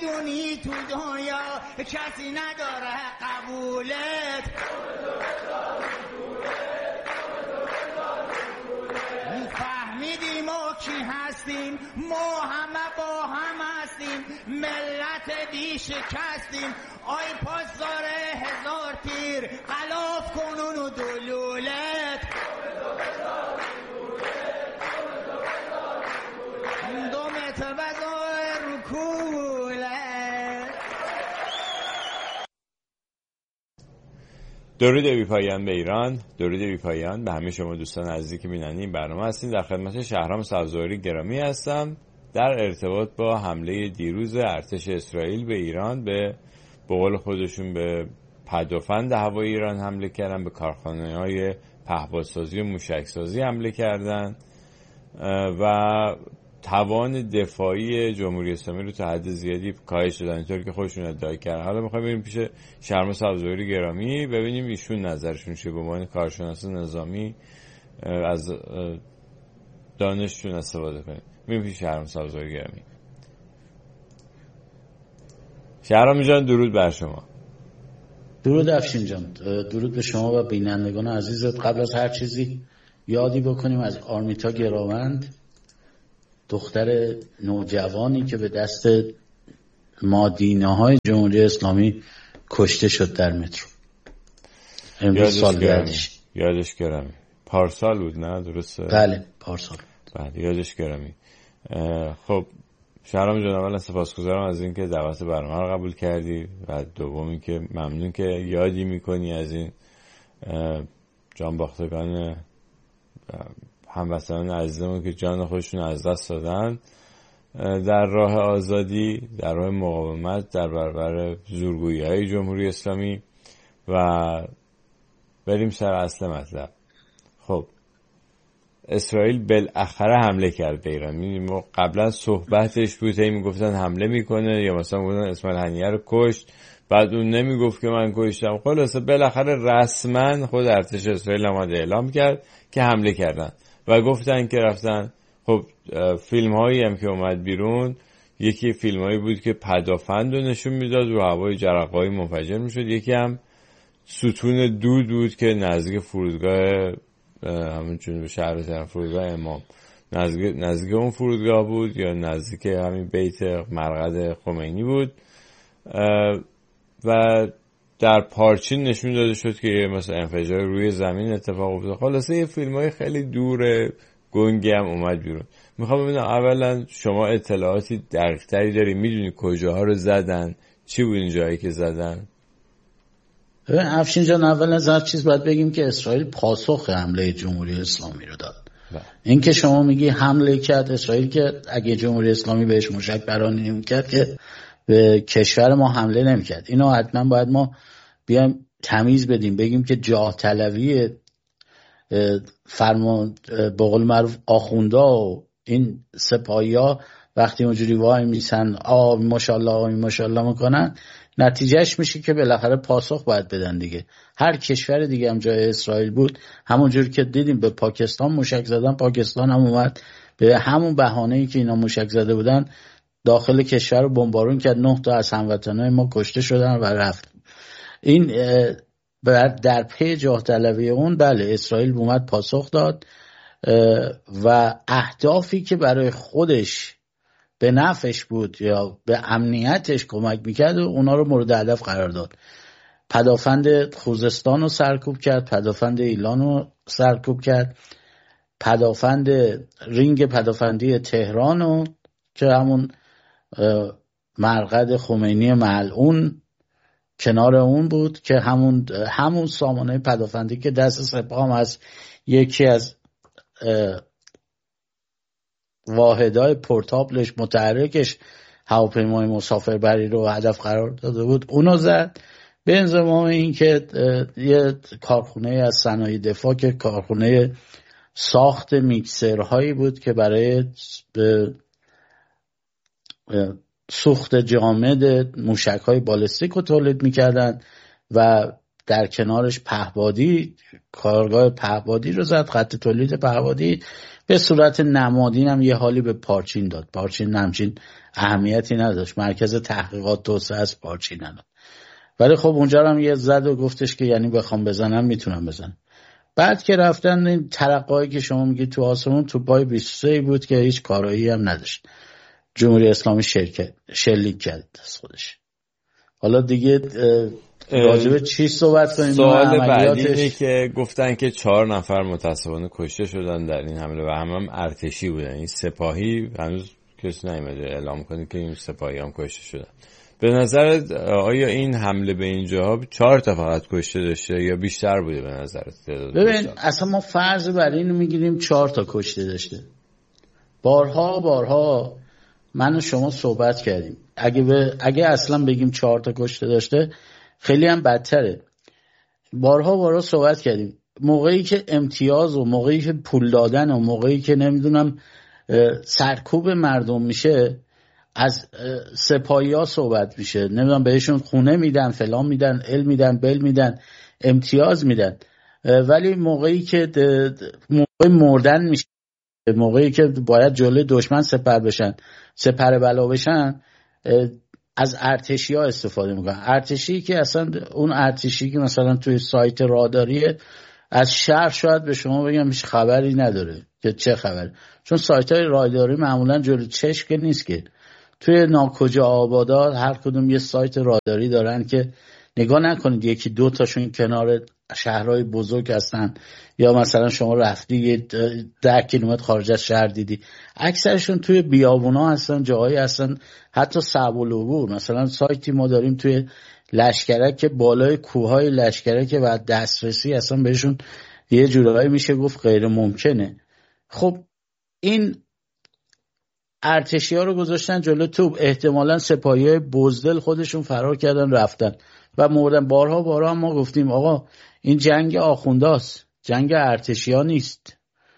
میدونی تو دنیا کسی نداره قبولت، فهمیدیم ما کی هستیم، ما همه با هم هستیم، ملت بی شکستیم. آی پاسدار هزار تیر غلاف کنون و دلولت، دومت بزار رو کولت. درود بی پایان به ایران، درود بی پایان به همه شما دوستان عزیزی که می‌بینید این برنامه هستین. در خدمت شهرام سبزواری گرامی هستم در ارتباط با حمله دیروز ارتش اسرائیل به ایران. به قول خودشون به پدافند هوایی ایران حمله کردن، به کارخانه‌های پهپادسازی و موشک‌سازی حمله کردن و توان دفاعی جمهوری اسلامی رو تا حد زیادی کاهش دادن، اینطور که خودشون ادعا کردن. حالا می‌خوایم بریم پیش شهرام سبزواری گرامی ببینیم ایشون نظرشون چیه، به عنوان کارشناس نظامی از دانششون استفاده کنیم. میریم پیش شهرام سبزواری گرامی. شهرام جان درود بر شما. درود افشین جان، درود به شما و بینندگان عزیزت. قبل از هر چیزی یادی بکنیم از آرمیتا گراوند، دختر نوجوانی که به دست مادینه‌های جمهوری اسلامی کشته شد در مترو. امروز سال بعدش. یادش گرامی. پارسال بود نه درسته؟ بله پارسال. بله یادش گرامی. خب شهرام جان، اولا سپاسگزارم از اینکه دعوت برنامه رو قبول کردی و دومی که ممنون که یادی میکنی از این جانباختگان هموطنان عزیزمون که جان خودشون از دست دادن در راه آزادی، در راه مقاومت در برابر زورگویی‌های جمهوری اسلامی. و بریم سر اصل مطلب. خب اسرائیل بالاخره حمله کرد به ایران. ما قبلا صحبتش بود، میگفتن حمله میکنه یا مثلا میگفتن اسماعیل هنیه رو کشت، بعد اون نمیگفت که من کشتم. خلاصه بالاخره رسما خود ارتش اسرائیل اومد اعلام کرد که حمله کردن و گفتن که رفتن. خب فیلم هایی هم که اومد بیرون، یکی فیلم هایی بود که پدافند رو نشون میداد و هوای جرقه‌ای منفجر میشد، یکی هم ستون دود بود که نزدیک فرودگاه همون جنوب شهر تهران، فرودگاه امام، نزدیک اون فرودگاه بود یا نزدیک همین بیت مرقد خمینی بود و در پارچین نشون داده شد که مثلا انفجار روی زمین اتفاق افتاد. خلاصه یه فیلمای خیلی دور گنگی هم اومد بیرون. میخوام ببینم اولا شما اطلاعاتی دقیق‌تری داری، میدونی کجاها رو زدن، چی بود این جایی که زدن؟ افشین جان، اول از هر چیز باید بگیم که اسرائیل پاسخ حمله جمهوری اسلامی رو داد. این که شما میگی حمله کرد اسرائیل، که اگه جمهوری اسلامی بهش موشک برانی نمی‌کرد که به کشور ما حمله نمی‌کرد. اینو حتما باید ما بیایم تمیز بدیم، بگیم که جاه طلبی فرمان به قول معروف آخوندا و این سپاهی‌ها وقتی اونجوری وای میسن ماشاءالله میکنن، نتیجهش میشه که بالاخره پاسخ باید بدن دیگه. هر کشور دیگه هم جای اسرائیل بود، همونجوری که دیدیم به پاکستان موشک زدن، پاکستان هم اومد به همون بهانه‌ای که اینا موشک زده بودن داخل کشور رو بمبارون کرد. 9 تا از هموطنای ما کشته شدن و رفت. این در پی جاه طلبی اون بله اسرائیل اومد پاسخ داد و اهدافی که برای خودش به نفعش بود یا به امنیتش کمک میکرد و اونا رو مورد هدف قرار داد. پدافند خوزستان رو سرکوب کرد، پدافند ایلان رو سرکوب کرد، پدافند رینگ پدافندی تهران رو که همون مرقد خمینی ملعون کنار اون بود که همون سامانه پدافندی که دست سپاه هم از یکی از واحدهای پورتابلش متحرکش هواپیمای مسافربری رو هدف قرار داده بود، اونو زد. به انضمام این که یه کارخونه از صنایع دفاع که کارخونه ساخت میکسرهایی بود که برای سوخت جامد موشک‌های بالستیک رو تولید می‌کردن و در کنارش پهپادی، کارگاه پهپادی رو زد، خط تولید پهپادی. به صورت نمادین هم یه حالی به پارچین داد. پارچین همچین اهمیتی نداشت، مرکز تحقیقات توسعه از پارچین نداد، ولی خب اونجا هم یه زد و گفتش که یعنی بخوام بزنم میتونم بزنم. بعد که رفتن این ترقایی که شما میگی تو آسمون، تو پای 23 بود که هیچ کارایی هم نداشت. جمهوری اسلامی شلیک کرد از خودش. حالا دیگه راجبه چی صحبت کنیم؟ سوال بعدی اینه که گفتن که 4 نفر متاسفانه کشته شدن در این حمله و هم ارتشی بودن. این سپاهی هنوز کسی نیامده اعلام کنه که این سپاهی هم کشته شدن. به نظرت آیا این حمله به اینجاها 4 تا فقط کشته داشته یا بیشتر بوده به نظرت؟ ببین اصلا ما فرض بر اینو میگیریم 4 تا کشته داشته. بارها من و شما صحبت کردیم، اگه اصلا بگیم 4 تا کشته داشته خیلی هم بدتره. بارها صحبت کردیم، موقعی که امتیاز و موقعی که پول دادن و موقعی که نمیدونم سرکوب مردم میشه، از سپاهی ها صحبت میشه، نمیدونم بهشون خونه میدن، فلان میدن، ال میدن، بل میدن، امتیاز میدن. ولی موقعی که موقع مردن میشه، موقعی که باید جلوی دشمن سپر بلا بشن، از ارتشی ها استفاده میکنن. ارتشی که اصلا اون ارتشی که مثلا توی سایت راداریه، از شهر شاید به شما بگم هیچ خبری نداره که چه خبره، چون سایت های راداری معمولا جلوی چشم که نیست که. توی ناکجا آبادات هر کدوم یه سایت راداری دارن که نگاه نکنید 1-2 تاشون کنار شهرهای بزرگ هستن، یا مثلا شما رفتی 10 کیلومتر خارج از شهر دیدی، اکثرشون توی بیابونا هستن، جاهایی هستن حتی صعب العبور. مثلا سایتی ما داریم توی لشکرک که بالای کوههای لشکرک و دسترسی اصلا بهشون یه جورایی میشه گفت غیر ممکنه. خب این ارتشی ها رو گذاشتن جلو توپ، احتمالاً سپاهی های بزدل خودشون فرار کردن رفتن و مردن. بارها ما گفتیم آقا این جنگ آخونداست، جنگ ارتشی ها نیست،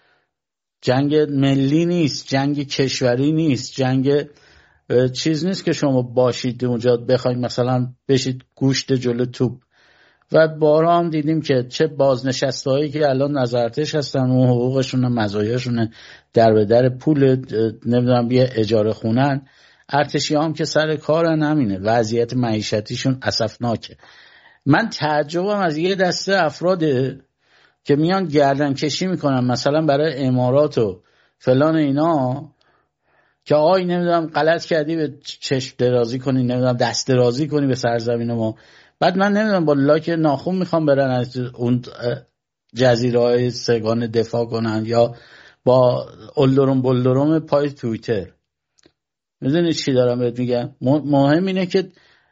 جنگ ملی نیست، جنگ کشوری نیست، جنگ چیز نیست که شما باشید اونجا بخواید مثلا بشید گوشت جلو توپ. و بارها هم دیدیم که چه بازنشسته هایی که الان نظارتش هستن، اون حقوقشون مزایاشون در به در پول نمیدونم بیا اجاره خونن، ارتشی هم که سر کارن همینه، وضعیت معیشتیشون اسفناکه. من تعجبم از یه دسته افراده که میان گردن کشی میکنن مثلا برای امارات و فلان اینا، که آقای نمیدونم غلط کردی به چشم درازی کنی، نمیدونم دست درازی کنی به سرزمین ما. بعد من نمیدونم با لاک ناخون میخوام برن از اون جزیره های سگان دفاع کنن یا با بلدرم پای توییتر. میدونی چی دارم بهت میگم؟ مهم اینه که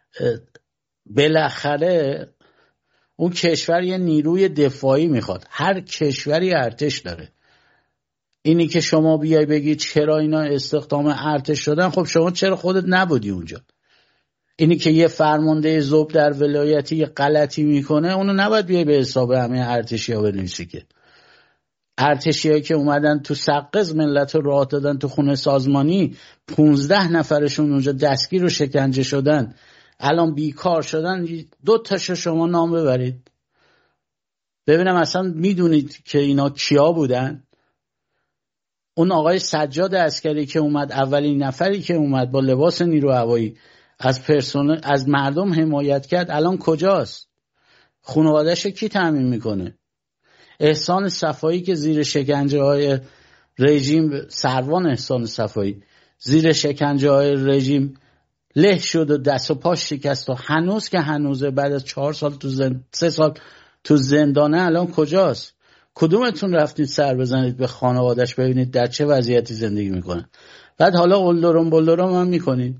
بالاخره اون کشور یه نیروی دفاعی میخواد. هر کشوری ارتش داره. اینی که شما بیای بگی چرا اینا استخدام ارتش شدن، خب شما چرا خودت نبودی اونجا؟ اینی که یه فرمانده ذوب در ولایتی یه غلطی میکنه، اونو نباید بیای به حساب همه ارتشی ها بنویسی که. ارتشی هایی که اومدن تو سقز ملت رو راه دادن تو خونه سازمانی، 15 نفرشون اونجا دستگیر و شکنجه شدن، الان بیکار شدن. 2 تاشو شما نام ببرید ببینم اصلا میدونید که اینا کیا بودن؟ اون آقای سجاد عسکری که اومد، اولین نفری که اومد با لباس نیرو هوایی از مردم حمایت کرد، الان کجاست؟ خانواده‌اش کی تامین میکنه؟ احسان صفایی که زیر شکنجه های رژیم، سروان احسان صفایی زیر شکنجه های رژیم له شد و دست و پاش شکست و هنوز که هنوزه بعد از 4 سال 3 سال تو زندانه، الان کجاست؟ کدومتون رفتید سر بزنید به خانواده‌اش ببینید در چه وضعیتی زندگی میکنه؟ بعد حالا بلدرم هم میکنید.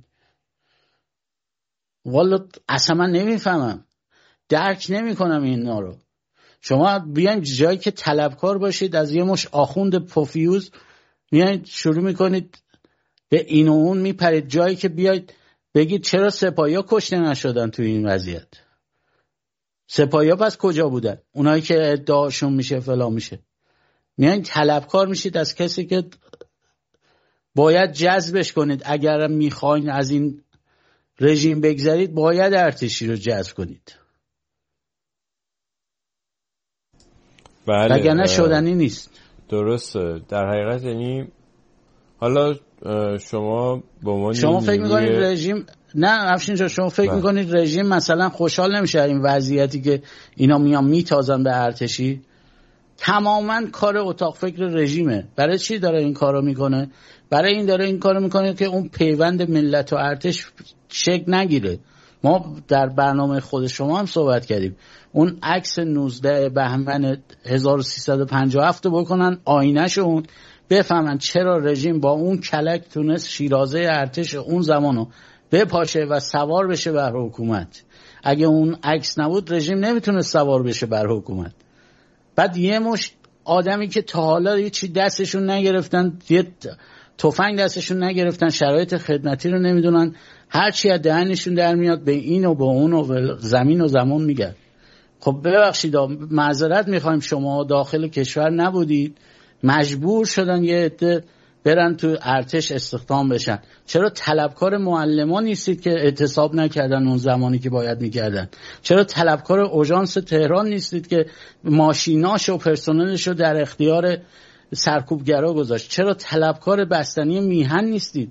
والا اصلا من نمیفهمم، درک نمیکنم اینا رو. شما بیاین جایی که طلبکار باشید از یه مش آخوند پوفیوز، بیاین شروع میکنید به این و اون میپرید، جایی که بیاید بگید چرا سپاهی ها کشته نشدن توی این وضعیت. سپاهی ها پس کجا بودن؟ اونایی که ادعاشون میشه فلان میشه. میاین طلبکار میشید از کسی که باید جذبش کنید. اگر میخواین از این رژیم بگذارید باید ارتشی رو جذب کنید. بله. وگرنه شدنی نیست. درسته. در حقیقت یعنی حالا شما شما فکر میکنید رژیم نه افشین جان شما فکر میکنید رژیم مثلا خوشحال نمیشه این وضعیتی که اینا میان میتازن به ارتشی؟ تماما کار اتاق فکر رژیمه. برای چی داره این کارو میکنه؟ برای این داره این کارو میکنه که اون پیوند ملت و ارتش شکل نگیره. ما در برنامه خود شما هم صحبت کردیم اون عکس 19 بهمن 1357 بکنن آینه‌ش اون بفهمن چرا رژیم با اون کلک تونست شیرازه ارتش اون زمانو بپاشه و سوار بشه بر حکومت. اگه اون عکس نبود رژیم نمیتونه سوار بشه بر حکومت. بعد یه مش آدمی که تا حالا یه چی دستشون نگرفتن، یه تفنگ دستشون نگرفتن، شرایط خدمتی رو نمیدونن، هر چی از دهنشون در میاد به این و به اون و زمین و زمان میگن. خب ببخشید معذرت میخوایم شما داخل کشور نبودید، مجبور شدن یه عده برن تو ارتش استخدام بشن. چرا طلبکار معلمان نیستید که اعتصاب نکردن اون زمانی که باید میکردن؟ چرا طلبکار اورژانس تهران نیستید که ماشیناش و پرسنلش در اختیار سرکوبگرا گذاشت؟ چرا طلبکار بستنی میهن نیستید؟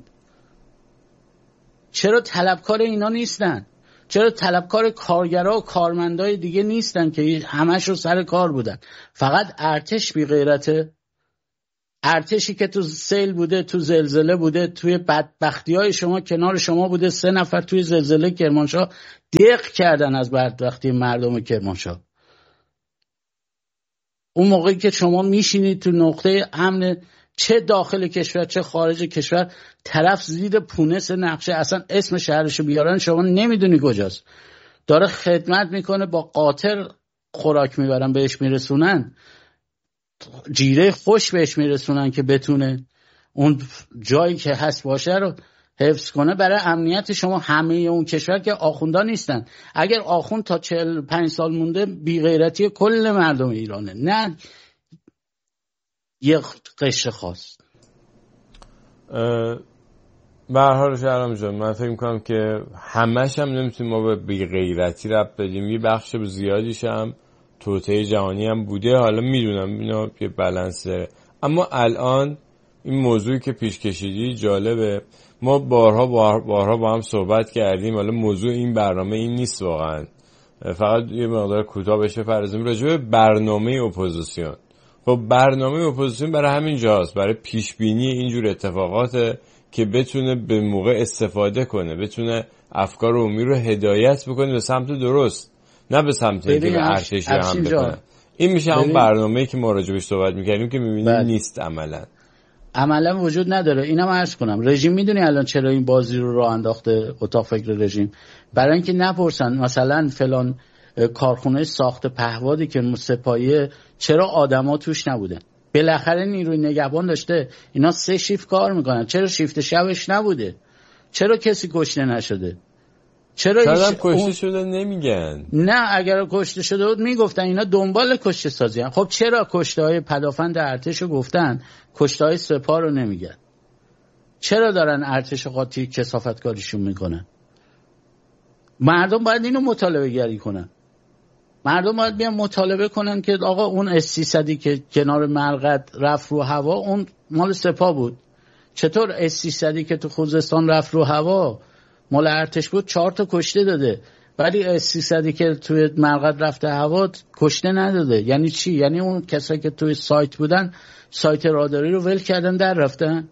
چرا طلبکار اینا نیستن؟ چرا طلبکار کارگرا و کارمندای دیگه نیستن که همش رو سر کار بودن؟ فقط ارتش بی غیرته؟ ارتشی که تو سیل بوده، تو زلزله بوده، توی بدبختی‌های شما کنار شما بوده، 3 نفر توی زلزله کرمانشاه دق کردن از بدبختی مردم کرمانشاه. اون موقعی که شما میشینید تو نقطه امن چه داخل کشور چه خارج کشور، طرف زیر پونس نقشه اصلا اسم شهرشو بیارن شما نمیدونی کجاست، داره خدمت میکنه، با قاطر خوراک میبرن بهش میرسونن، جیره خوش بهش میرسونن که بتونه اون جایی که هست باشه رو حفظ کنه برای امنیت شما. همه اون کشور که آخوندا نیستن. اگر آخوند تا 45 سال مونده بی‌غیرتی کل مردم ایرانه، نه یه قشر خاص. به هر حال شهرام جان من فکر میکنم که همش هم نمیتونیم ما به بی‌غیرتی ربط بدیم، یه بخش زیادیش هم توطئه جهانی هم بوده. حالا میدونم اینا یه بالانس داره، اما الان این موضوعی که پیش کشیدی جالبه. ما بارها با هم صحبت کردیم، حالا موضوع این برنامه این نیست واقعا، فقط یه مقدار کوتاه بهش بپردازیم راجع به برنامه اپوزیسیون. خب برنامه اپوزیسیون برای همین جاست، برای پیش بینی اینجور اتفاقات که بتونه به موقع استفاده کنه، بتونه افکار عمومی رو هدایت بکنه به سمت درست، نه به سمت اینکه به ارتش هم بکنه. این میشه اون برنامه‌ای که ما راجعش صحبت می‌کردیم که می‌بینیم نیست، عملاً وجود نداره. اینم عرض کنم رژیم میدونی الان چرا این بازی رو راه انداخته اتاق فکر رژیم؟ برای اینکه نپرسن مثلا فلان کارخونه ساخت پهپادی که سپاهی چرا آدما توش نبودن؟ بالاخره نیروی نگهبان داشته، اینا 3 شیفت کار میکنن، چرا شیفت شبش نبوده؟ چرا کسی کشته نشده؟ چرا کشته شده نمیگن؟ نه اگر کشته شده بود میگفتن اینا دنبال کشته سازی هن. خب چرا کشته های پدافند ارتش رو گفتن، کشته های سپاه رو نمیگن؟ چرا دارن ارتش قاطی کثافت کاریشون میکنن؟ مردم باید اینو مطالبه گری کنن. مردم باید بیان مطالبه کنن که آقا اون S-300 که کنار مرقد رفت رو هوا اون مال سپاه بود. چطور S-300 که تو خوزستان رفت رو هوا مال ارتش بود 4 تا کشته داده، ولی S-300 که توی مرقد رفته هوا کشته نداده؟ یعنی چی؟ یعنی اون کسایی که توی سایت بودن سایت راداری رو ول کردن در رفتن؟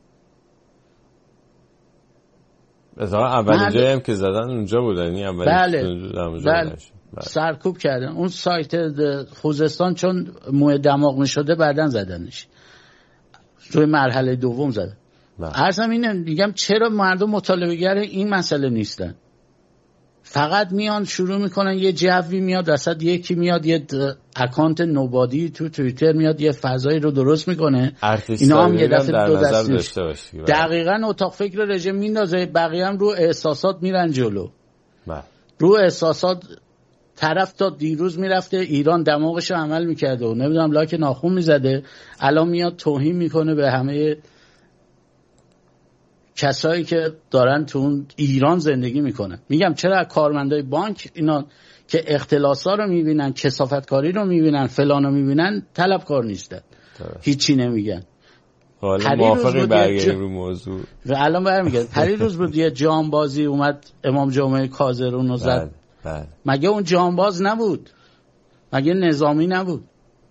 مثلا اولین جایی هم که زدن اونجا بودن، یعنی بله. سرکوب کردن اون سایت خوزستان، چون موی دماغ میشده بعدن زدنش، روی مرحله دوم زدن. عرضم اینه میگم چرا مردم مطالبه‌گر این مسئله نیستن؟ فقط میان شروع میکنن، یه جوی میاد وسط، یکی میاد یه اکانت نوبادی تو توییتر میاد یه فضایی رو درست میکنه، اینا هم یه دفعه 2 دستی دقیقاً اتاق فکر رژیم میندازه، بقیه هم رو احساسات میرن جلو. رو احساسات طرف تا دیروز میرفته ایران دماغشو عمل میکرده و نمیدونم لاک ناخون میزده، الان میاد توهین میکنه به همه کسایی که دارن تو اون ایران زندگی میکنن. میگم چرا کارمندای بانک اینا که اختلاسا رو میبینن، کثافتکاری رو میبینن، فلان رو میبینن، طلبکار نیستن؟ هیچی نمیگن. حالا موافقی برگردیم رو موضوع و الان برمیگرد. پریروز بود یه جانبازی اومد امام جمعه کاظرون رو زد. مگه اون جانباز نبود؟ مگه نظامی نبود؟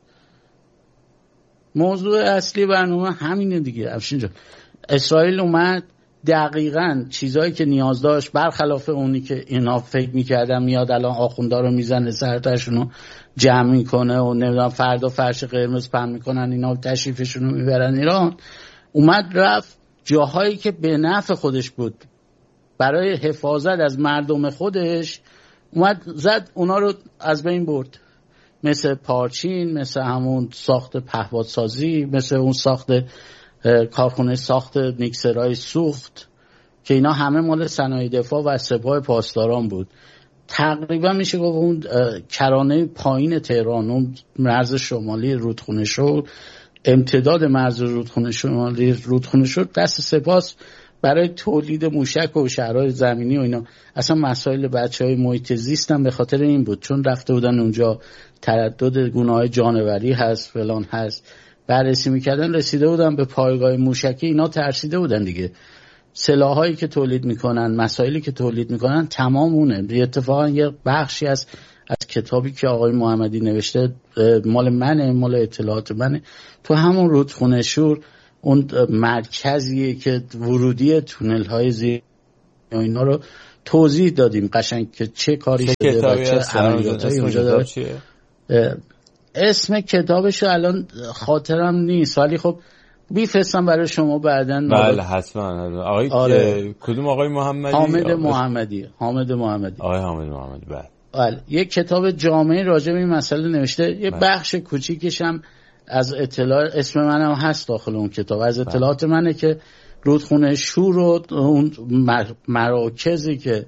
موضوع اصلی برنامه همینه دیگه. افشین جان، اسرائیل اومد دقیقاً چیزایی که نیاز داشت برخلاف اونی که اینا فکر میکردن میاد الان آخوندا رو میزنه سرتاشون رو جمع میکنه و نمیدونم فردا فرش قرمز پهن میکنن اینا تشریفشون رو میبرن ایران. اومد رفت جاهایی که به نفع خودش بود برای حفاظت از مردم خودش، اومد زد اونا رو از بین برد. مثل پارچین، مثل همون ساخت پهپادسازی، مثل اون ساخت کارخونه ساخت میکسرهای سوخت که اینا همه مال صنایع دفاع و سپاه پاسداران بود. تقریبا میشه گفت اون کرانه پایین تهران، اون مرز شمالی رودخونه شور، امتداد مرز رودخونه شمالی رودخونه شور دست سپاس برای تولید موشک و شهرهای زمینی و اینا. اصلا مسائل بچهای محیط زیست هم به خاطر این بود، چون رفته بودن اونجا تردد گونه‌های جانوری هست فلان هست بررسی میکردن، رسیده بودن به پایگاه موشکی، اینا ترسیده بودن دیگه. سلاحایی که تولید میکنن، مسائلی که تولید میکنن تمام اونه. اتفاقا یه بخشی از کتابی که آقای محمدی نوشته مال منه، مال اطلاعات منه، تو همون رودخونه شور اون مرکزیه که ورودی تونل های زیر اینا رو توضیح دادیم قشنگ که چه کاری شده و چه عملیاتایی اونجا داره. اسم کتابشو الان خاطرم نیست ولی خب بیفرستم برای شما بعداً. بله حتما. آقای آره. کدوم آقای محمدی؟ حامد محمدی. آقای حامد محمدی. بله. یک کتاب جامعی راجع به این مسئله نوشته. یه بخش کوچیکش هم از اطلاع، اسم منم هست داخل اون کتاب، از اطلاعات منه که رودخونه شور و اون مراکزی که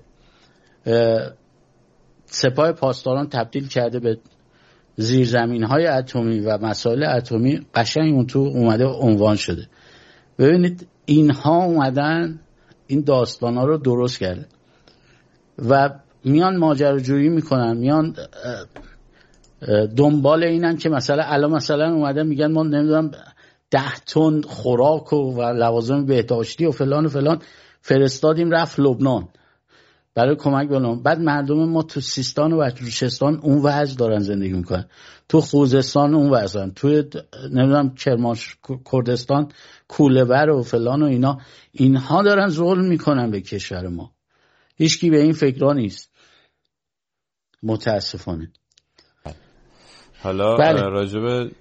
سپاه پاسداران تبدیل کرده به زیرزمین‌های اتمی و مسائل اتمی قشنگ اون تو اومده عنوان شده. ببینید اینها اومدن این داستانا رو درست کرده و میان ماجراجویی میکنن، میان دنبال اینن که مثلا اومدن میگن ما نمیدونم 10 تن خوراک و لوازم بهداشتی و فلان و فلان فرستادیم رفت لبنان برای کمک به لبنان. بعد مردم ما تو سیستان و بلوچستان اون وضع دارن زندگی میکنن، تو خوزستان اون وضعن، تو نمیدونم کرمانش کردستان کوله‌بر و فلان و اینها دارن ظلم میکنن به کشور ما. هیچکی به این فکرها نیست متاسفانه. حالا راجب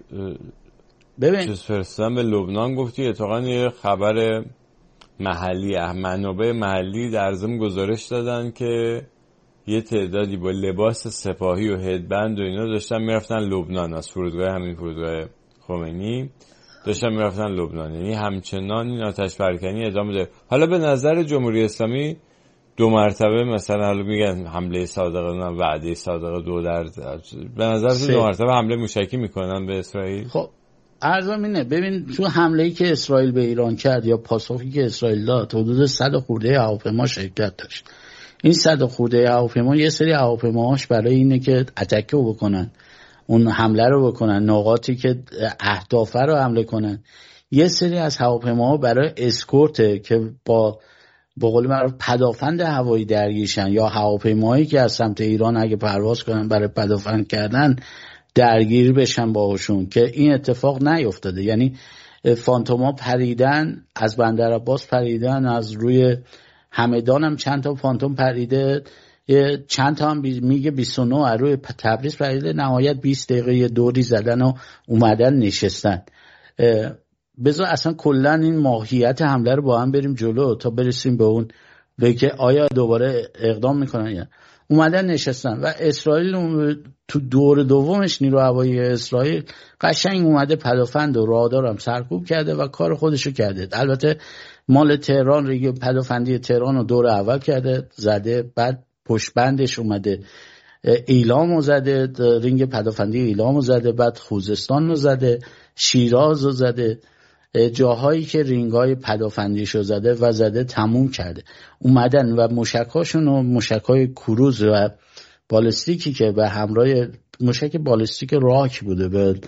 چیز فرستادن به لبنان گفتی، اتفاقا یه خبر محلی، منابع محلی در ضمن گزارش دادن که یه تعدادی با لباس سپاهی و هدبند و اینا داشتن میرفتن لبنان، از فرودگاه همین فرودگاه خمینی داشتن میرفتن لبنان. یعنی همچنان این آتش پرکنی ادامه داره. حالا به نظر جمهوری اسلامی 2 مرتبه مثلا حالا میگن حمله صادقانه، وعده صادقه 2 در به نظر 2 مرتبه حمله موشکی میکنن به اسرائیل. خب عرضم اینه، ببین تو حمله‌ای که اسرائیل به ایران کرد یا پاسخی که اسرائیل داد حدود 100 خورده هواپیما شرکت داشت. این 100 خورده هواپیما یه سری هواپیماهاش برای اینه که اتک رو بکنن، اون حمله رو بکنن، نقاطی که اهداف رو حمله کنن. یه سری از هواپیماها برای اسکورت که با قول معروف پدافند هوایی درگیرشن، یا هواپیماهایی که از سمت ایران اگه پرواز کنن برای پدافند کردن درگیر بشن باهاشون، که این اتفاق نیفتاده. یعنی فانتوما پریدن، از بندر عباس پریدن، از روی همدان هم چند تا فانتوم پریده، چند تا هم میگه 29 از روی تبریز پریده، نهایت 20 دقیقه یه دوری زدن و اومدن نشستن. بذار اصلا کلا این ماهیت حمله رو با هم بریم جلو تا برسیم به اون به که آیا دوباره اقدام میکنن یا اومدن نشستن. و اسرائیل تو دور دومش نیرو هوایی اسرائیل قشنگ اومده پدافند و رادار هم سرکوب کرده و کار خودشو کرده. البته مال تهران ریگ پدافندی تهران رو دور اول کرده زده، بعد پشت بندش اومده ایلامو زده، رینگ پدافندی ایلامو زده، بعد خوزستان رو زده، شیراز رو زده، جاهایی که رینگای پدافندیشو زده و زده تموم کرده. اومدن و موشکاشون و موشکای کروز و بالستیکی که به همراه موشک بالستیک راک بوده به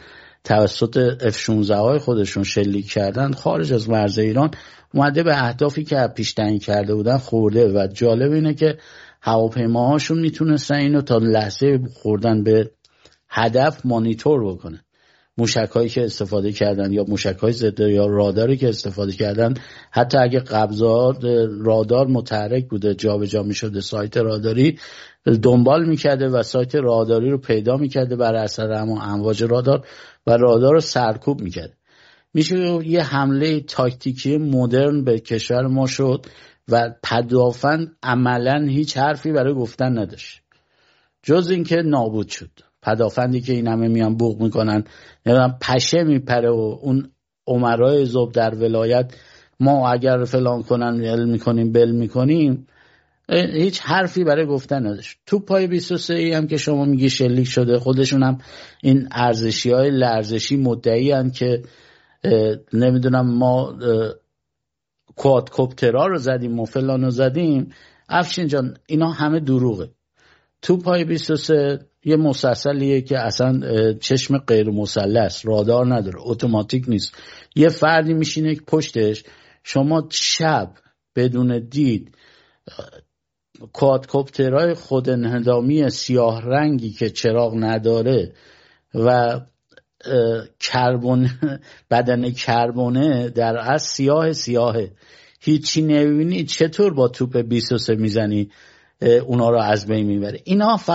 توسط F-16 های خودشون شلیک کردن خارج از مرز ایران، اومده به اهدافی که پیش تعیین کرده بودن خورده. و جالب اینه که هواپیماهاشون میتونستن اینو تا لحظه خوردن به هدف مانیتور بکنن. موشک‌هایی که استفاده کردن یا موشک‌های ضد یا راداری که استفاده کردن، حتی اگه قبضات رادار متحرک بوده جابجا می‌شده، سایت راداری دنبال می‌کرده و سایت راداری رو پیدا می‌کرده بر اثر همون امواج رادار و رادار رو سرکوب می‌کرده. میشه یه حمله تاکتیکی مدرن به کشور ما شد و پدافند عملاً هیچ حرفی برای گفتن نداشت جز اینکه نابود شد. پدافندی که این همه میان بوق میکنن، نمیدونم پشه میپره و اون امرای زوب در ولایت ما اگر فلان کنن ال میکنیم بل میکنیم، هیچ حرفی برای گفتن نداشت. توپای 23 ای هم که شما میگی شلیک شده، خودشون هم این ارزشی های لرزشی مدعی هن که نمیدونم ما کوادکوپترها رو زدیم و فلان رو زدیم. افشین جان اینا همه دروغه. توپای 23 یه مسلسلیه که اصلا چشم غیر مسلح، رادار نداره، اتوماتیک نیست. یه فردی میشینه پشتش، شما شب بدون دید کوادکوپترهای خود انهدامی سیاه رنگی که چراغ نداره و کربن بدن کربونه در اصل سیاهه هیچی نمیبینی، چطور با توپ 23 میزنی اونا رو از بین میبره؟ اینا